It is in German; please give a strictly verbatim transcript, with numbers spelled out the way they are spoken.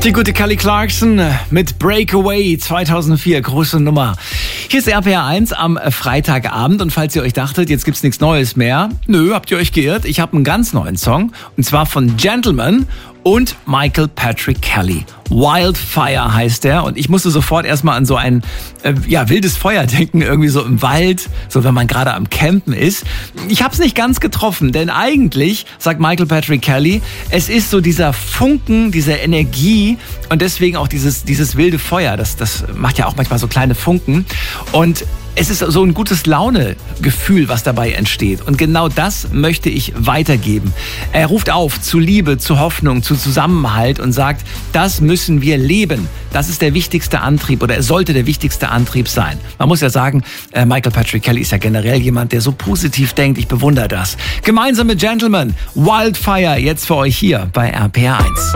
Die gute Kelly Clarkson mit Breakaway zweitausendvier, große Nummer. Hier ist R P R eins am Freitagabend und falls ihr euch dachtet, jetzt gibt's nichts Neues mehr. Nö, habt ihr euch geirrt. Ich habe einen ganz neuen Song und zwar von Gentleman und Michael Patrick Kelly. Wildfire heißt der und ich musste sofort erstmal an so ein äh, ja, wildes Feuer denken, irgendwie so im Wald, so wenn man gerade am Campen ist. Ich habe es nicht ganz getroffen, denn eigentlich, sagt Michael Patrick Kelly, es ist so dieser Funken, diese Energie und deswegen auch dieses, dieses wilde Feuer, das, das macht ja auch manchmal so kleine Funken und es ist so ein gutes Laune-Gefühl, was dabei entsteht. Und genau das möchte ich weitergeben. Er ruft auf zu Liebe, zu Hoffnung, zu Zusammenhalt und sagt, das müssen wir leben. Das ist der wichtigste Antrieb oder es sollte der wichtigste Antrieb sein. Man muss ja sagen, Michael Patrick Kelly ist ja generell jemand, der so positiv denkt. Ich bewundere das. Gemeinsam mit Gentleman, Wildfire, jetzt für euch hier bei R P R eins.